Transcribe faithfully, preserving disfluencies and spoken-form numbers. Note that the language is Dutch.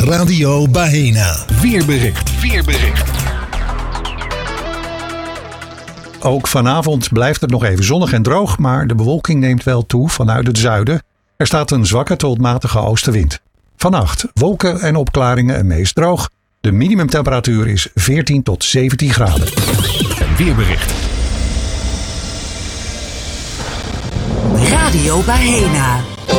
Radio Bahena. Weerbericht. Weerbericht. Ook vanavond blijft het nog even zonnig en droog, maar de bewolking neemt wel toe vanuit het zuiden. Er staat een zwakke tot matige oostenwind. Vannacht wolken en opklaringen en meest droog. De minimumtemperatuur is veertien tot zeventien graden. Weerbericht. Radio Bahena.